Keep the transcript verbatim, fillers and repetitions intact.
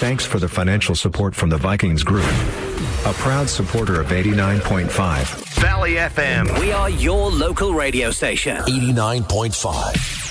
Thanks for the financial support from the Vikings Group, a proud supporter of eighty-nine point five Valley F M. We are your local radio station. eighty-nine point five